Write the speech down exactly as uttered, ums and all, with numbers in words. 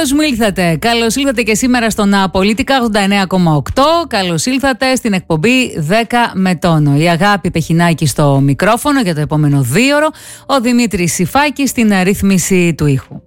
Καλώς μου ήλθατε. Καλώς ήλθατε και σήμερα στον Πολίτικα ογδόντα εννέα κόμμα οκτώ. Καλώς ήλθατε στην εκπομπή δέκα με τόνο. Η Αγάπη Πεχινάκη στο μικρόφωνο για το επόμενο δίωρο. Ο Δημήτρης Σιφάκης στην ρύθμιση του ήχου.